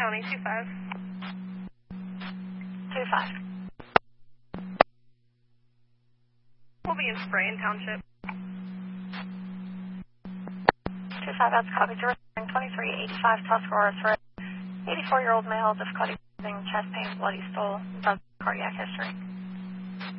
County, 2-5. 2-5. We'll be in Sprain Township. 2-5, that's copy. 2385 Tuscarora's Road. 84-year-old male, difficulty breathing, chest pain, bloody stool, cardiac history.